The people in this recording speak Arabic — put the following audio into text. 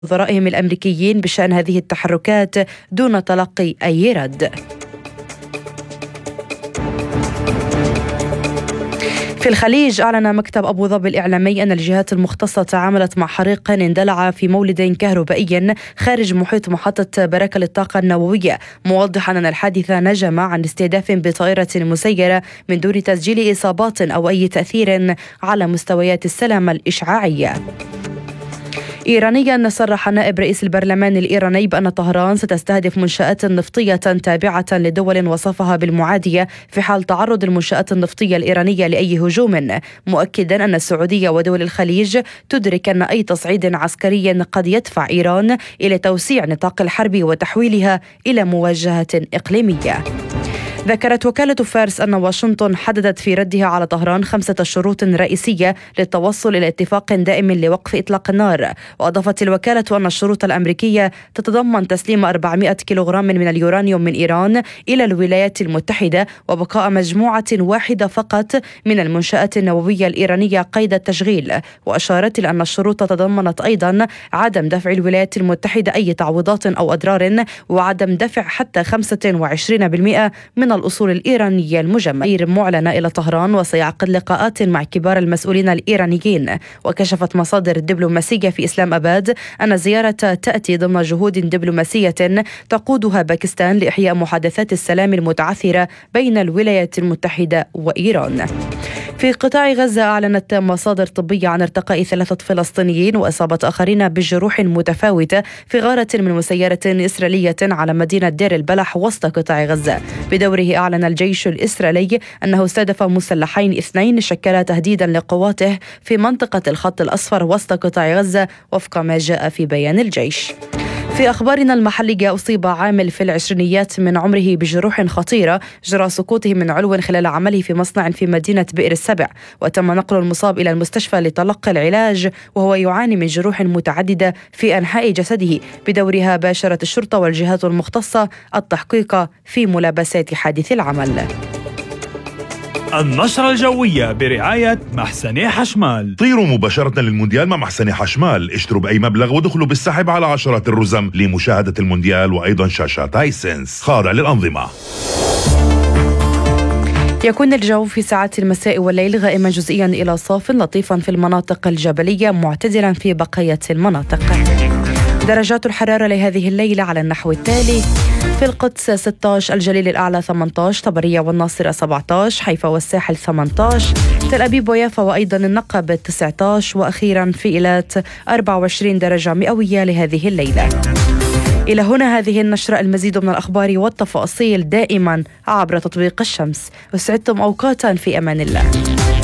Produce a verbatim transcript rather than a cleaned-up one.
وزرائهم الأمريكيين بشأن هذه التحركات دون تلقي أي رد. في الخليج، أعلن مكتب أبو ظبي الإعلامي أن الجهات المختصة تعاملت مع حريق اندلع في مولد كهربائي خارج محيط محطة بركة للطاقة النووية، موضحا أن الحادث نجم عن استهداف بطائرة مسيرة من دون تسجيل إصابات أو أي تأثير على مستويات السلامة الإشعاعية. إيرانيا، صرح نائب رئيس البرلمان الإيراني بأن طهران ستستهدف منشآت نفطية تابعة لدول وصفها بالمعادية في حال تعرض المنشآت النفطية الإيرانية لأي هجوم، مؤكدا أن السعودية ودول الخليج تدرك أن أي تصعيد عسكري قد يدفع إيران إلى توسيع نطاق الحرب وتحويلها إلى مواجهة إقليمية. ذكرت وكالة فارس أن واشنطن حددت في ردها على طهران خمسة شروط رئيسية للتوصل إلى اتفاق دائم لوقف إطلاق النار، وأضافت الوكالة أن الشروط الأمريكية تتضمن تسليم أربعمائة كيلوغرام من اليورانيوم من إيران إلى الولايات المتحدة، وبقاء مجموعة واحدة فقط من المنشآت النووية الإيرانية قيد التشغيل. وأشارت إلى أن الشروط تضمنت أيضا عدم دفع الولايات المتحدة أي تعويضات أو أضرار، وعدم دفع حتى خمسة وعشرين بالمئة من الأصول الإيرانية المجمدة. معلنة إلى طهران وسيعقد لقاءات مع كبار المسؤولين الإيرانيين. وكشفت مصادر دبلوماسية في إسلام أباد أن الزيارة تأتي ضمن جهود دبلوماسية تقودها باكستان لإحياء محادثات السلام المتعثرة بين الولايات المتحدة وإيران. في قطاع غزة، أعلنت مصادر طبية عن ارتقاء ثلاثة فلسطينيين وإصابة آخرين بجروح متفاوتة في غارة من مسيرة إسرائيلية على مدينة دير البلح وسط قطاع غزة. بدوره، أعلن الجيش الإسرائيلي أنه استهدف مسلحين اثنين شكلا تهديدا لقواته في منطقة الخط الأصفر وسط قطاع غزة، وفق ما جاء في بيان الجيش. في أخبارنا المحلية، أصيب عامل في العشرينيات من عمره بجروح خطيرة جرى سقوطه من علو خلال عمله في مصنع في مدينة بئر السبع، وتم نقل المصاب إلى المستشفى لتلقي العلاج وهو يعاني من جروح متعددة في أنحاء جسده. بدورها باشرت الشرطة والجهات المختصة التحقيق في ملابسات حادث العمل. النشرة الجوية برعاية محسني حشمال. طيروا مباشرة للمونديال مع محسني حشمال، اشتروا بأي مبلغ ودخلوا بالسحب على عشرات الرزم لمشاهدة المونديال وأيضا شاشات هايسنس خاضع للأنظمة. يكون الجو في ساعات المساء والليل غائما جزئيا إلى صاف لطيفا في المناطق الجبلية، معتدلا في بقية المناطق. درجات الحرارة لهذه الليلة على النحو التالي: في القدس ستة عشر، الجليل الأعلى ثمانية عشر، طبرية والناصرة سبعة عشر، حيفا والساحل ثمانية عشر، تل أبيب ويافا وأيضا النقب تسعة عشر، وأخيرا في إيلات أربعة وعشرين درجة مئوية لهذه الليلة. إلى هنا هذه النشرة، المزيد من الأخبار والتفاصيل دائما عبر تطبيق الشمس. وسعدتم أوقاتا في أمان الله.